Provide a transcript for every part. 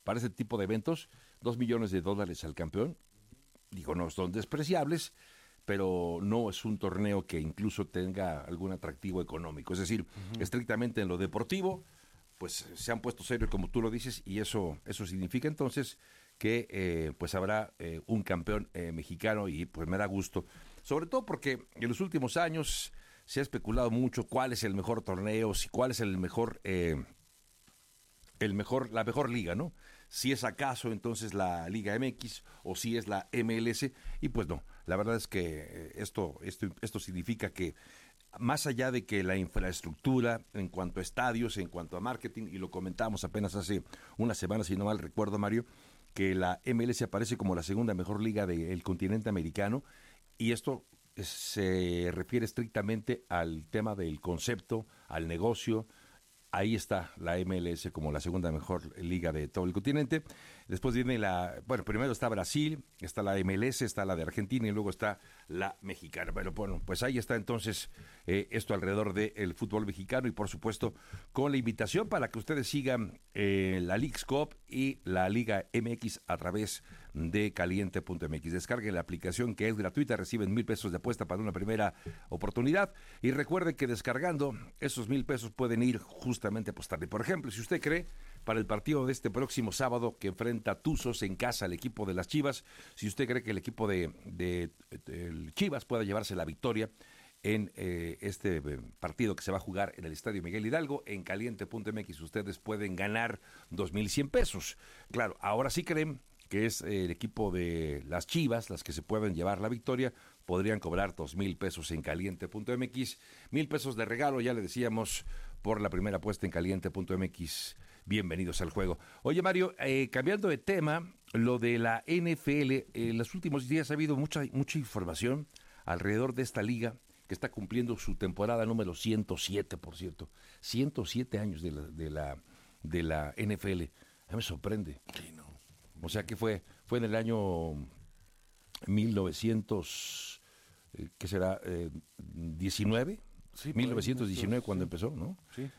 para ese tipo de eventos, $2 millones al campeón. Digo, no son despreciables, pero no es un torneo que incluso tenga algún atractivo económico. Es decir, estrictamente en lo deportivo, pues se han puesto serios, como tú lo dices, y eso significa entonces que pues habrá un campeón mexicano, y pues me da gusto. Sobre todo porque en los últimos años se ha especulado mucho cuál es el mejor torneo, cuál es la mejor liga, ¿no? Si es acaso entonces la Liga MX o si es la MLS, y pues no, la verdad es que esto significa que más allá de que la infraestructura en cuanto a estadios, en cuanto a marketing, y lo comentamos apenas hace unas semanas, si no mal recuerdo, Mario, que la MLS aparece como la segunda mejor liga del continente americano, y esto se refiere estrictamente al tema del concepto, al negocio. Ahí está la MLS como la segunda mejor liga de todo el continente. Después viene primero está Brasil, está la MLS, está la de Argentina y luego está la mexicana. Bueno, pues ahí está entonces esto alrededor del fútbol mexicano, y por supuesto con la invitación para que ustedes sigan la Leagues Cup y la Liga MX a través de caliente.mx. Descarguen la aplicación, que es gratuita, reciben $1,000 de apuesta para una primera oportunidad, y recuerden que descargando esos $1,000 pueden ir justamente a apostarle. Por ejemplo, si usted cree para el partido de este próximo sábado que enfrenta Tuzos en casa al equipo de las Chivas, si usted cree que el equipo de Chivas pueda llevarse la victoria en este partido que se va a jugar en el Estadio Miguel Hidalgo, en caliente.mx ustedes pueden ganar $2,100. Claro, ahora sí creen que es el equipo de las Chivas las que se pueden llevar la victoria, podrían cobrar $2,000 en caliente.mx, $1,000 de regalo, ya le decíamos, por la primera apuesta en caliente.mx. Bienvenidos al juego. Oye, Mario, cambiando de tema, lo de la NFL, en los últimos días ha habido mucha información alrededor de esta liga que está cumpliendo su temporada número 107, por cierto. 107 años de la NFL. A mí me sorprende. Sí, no. O sea que fue en el año 1900, ¿qué será? 19. Sí, 1919 cuando empezó, ¿no? Sí.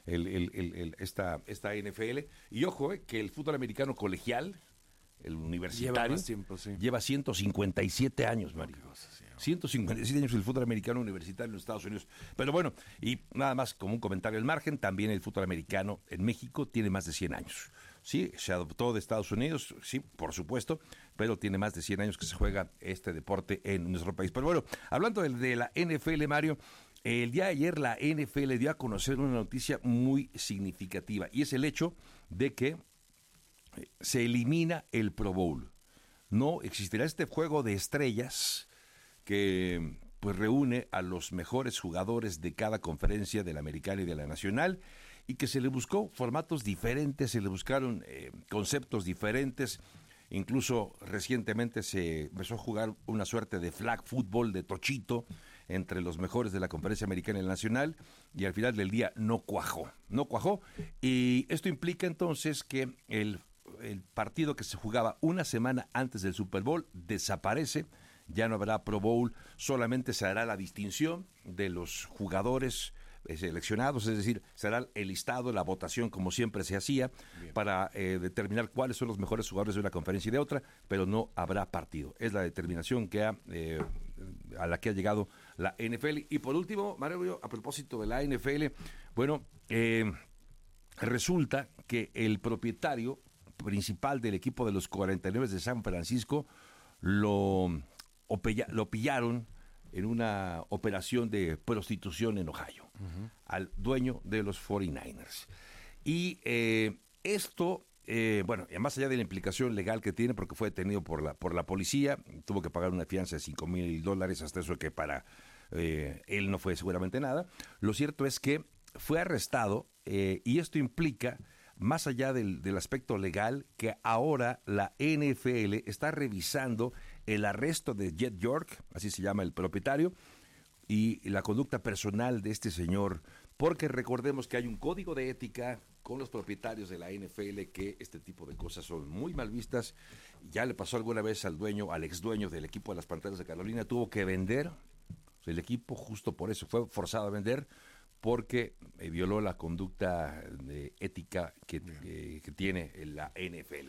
Esta NFL. Y ojo, que el fútbol americano colegial, el universitario, lleva más tiempo, sí. Lleva 157 años, Mario. 157 años el fútbol americano universitario en los Estados Unidos. Pero bueno, y nada más como un comentario al margen, también el fútbol americano en México tiene más de 100 años. Sí, se adoptó de Estados Unidos, sí, por supuesto, pero tiene más de 100 años que se juega este deporte en nuestro país. Pero bueno, hablando de la NFL, Mario, el día de ayer la NFL dio a conocer una noticia muy significativa, y es el hecho de que se elimina el Pro Bowl. No existirá este juego de estrellas que pues reúne a los mejores jugadores de cada conferencia, de la americana y de la nacional, y que se le buscó formatos diferentes, se le buscaron conceptos diferentes. Incluso recientemente se empezó a jugar una suerte de flag football, de tochito, entre los mejores de la conferencia americana y la nacional, y al final del día no cuajó, y esto implica entonces que el partido que se jugaba una semana antes del Super Bowl desaparece. Ya no habrá Pro Bowl, solamente se hará la distinción de los jugadores seleccionados, es decir, será el listado, la votación como siempre se hacía. Bien. Para determinar cuáles son los mejores jugadores de una conferencia y de otra, pero no habrá partido. Es la determinación que a la que ha llegado la NFL. Y por último, Mario, a propósito de la NFL, bueno, resulta que el propietario principal del equipo de los 49 de San Francisco lo pillaron en una operación de prostitución en Ohio, al dueño de los 49ers. Y esto, más allá de la implicación legal que tiene, porque fue detenido por la policía, tuvo que pagar una fianza de $5,000, hasta eso que para él no fue seguramente nada. Lo cierto es que fue arrestado, y esto implica, más allá del aspecto legal, que ahora la NFL está revisando el arresto de Jed York, así se llama el propietario, y la conducta personal de este señor, porque recordemos que hay un código de ética con los propietarios de la NFL, que este tipo de cosas son muy mal vistas. Ya le pasó alguna vez al ex dueño del equipo de las Panteras de Carolina, tuvo que vender el equipo justo por eso, fue forzado a vender, porque violó la conducta ética que tiene la NFL.